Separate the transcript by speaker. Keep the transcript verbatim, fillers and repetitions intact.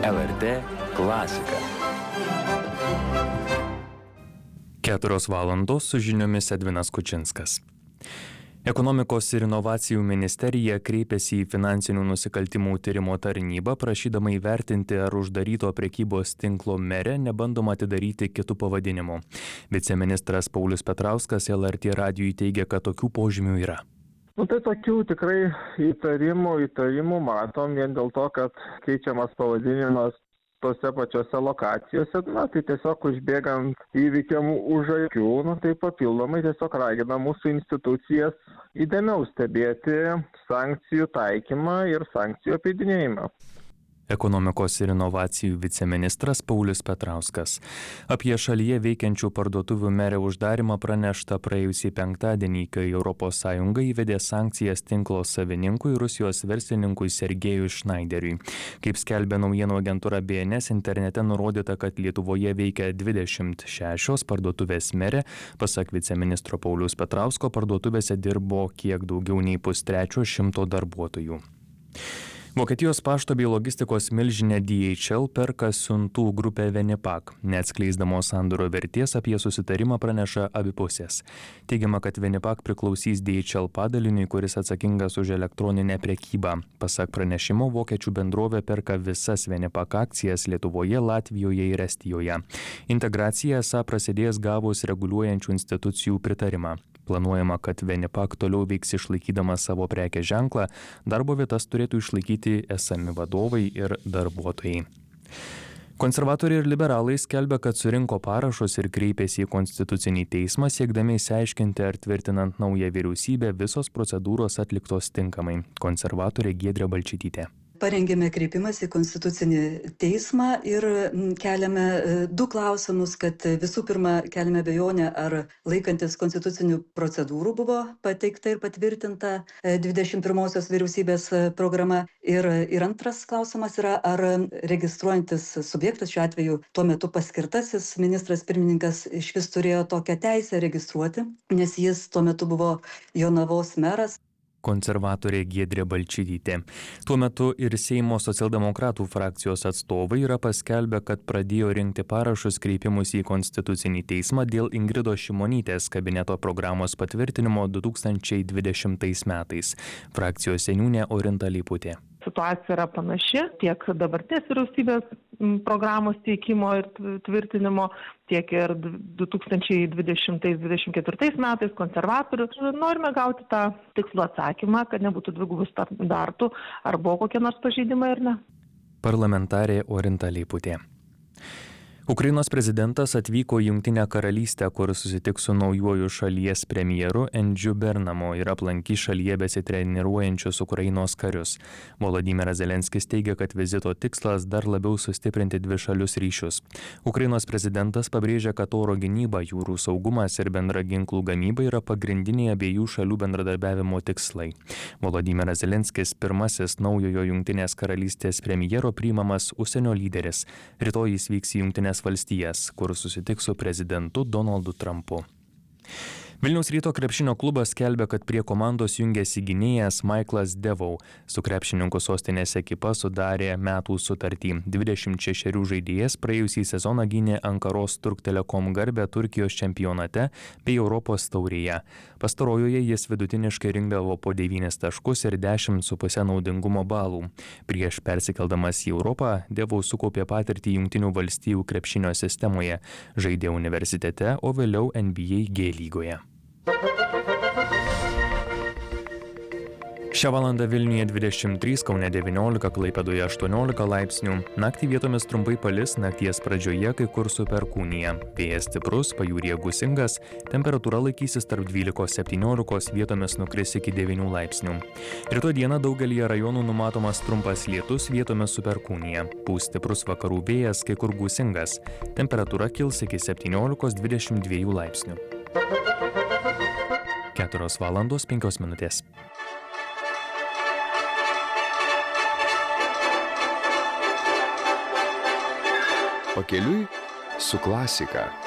Speaker 1: L R T klasika. Keturios valandos su žiniomis Edvinas Kučinskas. Ekonomikos ir inovacijų ministerija kreipėsi į finansinių nusikaltimų tyrimo tarnybą, prašydama įvertinti, ar uždaryto prekybos tinklo Mere nebandoma atidaryti kitų pavadinimų. Viceministras Paulius Petrauskas L R T radijui teigia, kad tokių požymių yra.
Speaker 2: Nu, tai tokių tikrai įtarimų, įtarimų matom vien dėl to, kad keičiamas pavadinimas tose pačiose lokacijose, na, tai tiesiog užbėgant įvykiam už akių, nu, tai papildomai tiesiog ragina mūsų institucijas įdėmiau stebėti sankcijų taikymą ir sankcijų apeidinėjimą.
Speaker 1: Ekonomikos ir inovacijų viceministras Paulius Petrauskas. Apie šalyje veikiančių parduotuvių Mere uždarimą pranešta praėjusį penktadienį, kai Europos Sąjunga įvedė sankcijas tinklo savininkui Rusijos verslininkui Sergejui Šnaideriui. Kaip skelbia naujienų agentūra B N S, internete nurodyta, kad Lietuvoje veikia dvidešimt šešios parduotuvės Mere. Pasak viceministro Pauliaus Petrausko, parduotuvėse dirbo kiek daugiau nei pustrečio šimto darbuotojų. Vokietijos pašto bei logistikos milžinė D H L perka siuntų grupę Venipak. Neatskleisdamos sandorio vertės, apie susitarimą praneša abi pusės. Teigiama, kad Venipak priklausys D H L padaliniui, kuris atsakingas už elektroninę prekybą. Pasak pranešimo, vokiečių bendrovė perka visas Venipak akcijas Lietuvoje, Latvijoje ir Estijoje. Integracija esą prasidės gavus reguliuojančių institucijų pritarimą. Planuojama, kad Venipak toliau veiks išlaikydama savo prekės ženklą, darbo vietas turėtų išlaikyti esami vadovai ir darbuotojai. Konservatoriai ir liberalai skelbia, kad surinko parašus ir kreipėsi į Konstitucinį teismą, siekdami išsiaiškinti, ar tvirtinant naują vyriausybę visos procedūros atliktos tinkamai. Konservatorė Giedrė Balčytytė.
Speaker 3: Parengėme kreipimąsi į Konstitucinį teismą ir keliame du klausimus, kad visų pirma keliame abejonę, ar laikantis konstitucinių procedūrų buvo pateikta ir patvirtinta dvidešimt pirmosios vyriausybės programa. Ir, ir antras klausimas yra, ar registruojantis subjektas, šiuo atveju tuo metu paskirtasis ministras pirmininkas, iš vis turėjo tokią teisę registruoti, nes jis tuo metu buvo Jonavos meras.
Speaker 1: Konservatorė Giedrė Balčytytė. Tuo metu ir Seimo socialdemokratų frakcijos atstovai yra paskelbę, kad pradėjo rinkti parašus kreipimus į Konstitucinį teismą dėl Ingridos Šimonytės kabineto programos patvirtinimo du tūkstančiai dvidešimtais metais. Frakcijos seniūnė Orinta Leiputė.
Speaker 4: Situacija yra panaši tiek dabartinės vyriausybės programos teikimo ir tvirtinimo, tiek ir du tūkstančiai dvidešimtais dvidešimt ketvirtais metais konservatorių. Norime gauti tą tikslų atsakymą, kad nebūtų dvigubų standartų, ar buvo kokie nors pažeidimai ar ne.
Speaker 1: Parlamentarė Orinta Leiputė. Ukrainos prezidentas atvyko į Jungtinę karalystę, kur susitiks su naujuoju šalies premjeru Endžiu Bernamo ir aplankys šalyje besitreniruojančius Ukrainos karius. Volodymyras Zelenskis teigia, kad vizito tikslas dar labiau sustiprinti dvišalius ryšius. Ukrainos prezidentas pabrėžia, kad oro gynyba, jūrų saugumas ir bendra ginklų gamyba yra pagrindiniai abiejų šalių bendradarbiavimo tikslai. Volodymyras Zelenskis pirmasis naujojo Jungtinės karalystės premjero priimamas užsienio lyderis. Rytoj jis vyks į Jungtinės valstijas, kur susitiks su prezidentu Donaldu Trumpu. Vilniaus Ryto krepšinio klubas skelbia, kad prie komandos jungiasi gynėjas Michaelas Devau. Su krepšininkų sostinės ekipa sudarė metų sutartį. dvidešimt šešerių žaidėjas praėjusį sezoną gynė Ankaros Turk Telekom garbę Turkijos čempionate bei Europos taurėje. Pastarojoje jis vidutiniškai rinkdavo po devynis taškus ir dešimt su puse naudingumo balų. Prieš persikeldamas į Europą, Devau sukaupė patirtį Jungtinių valstijų krepšinio sistemoje. Žaidė universitete, o vėliau N B A G lygoje. Šią valandą Vilniuje dvidešimt trys, Kaune devyniolika, Klaipėdoje aštuoniolika laipsnių. Naktį vietomis trumpai palis, nakties pradžioje kai kur su perkūnija. Vėjas stiprus, pajūryje gūsingas, temperatūra laikysis tarp dvylikos septyniolikos, vietomis nukris iki devynių laipsnių. Rytoj dieną daugelyje rajonų numatomas trumpas lietus, vietomis su perkūnija. Pūs stiprus vakarų vėjas, kai kur gūsingas. Temperatūra kils iki septyniolikos dvidešimt dviejų laipsnių. keturios valandos penkios minutės.
Speaker 5: Pakeliui su klasika.